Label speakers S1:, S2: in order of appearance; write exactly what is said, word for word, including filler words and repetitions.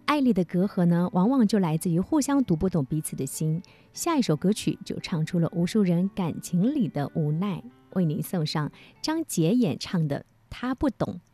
S1: 爱里的隔阂呢，往往就来自于互相读不懂彼此的心。下一首歌曲就唱出了无数人感情里的无奈，为您送上张杰演唱的《他不懂》。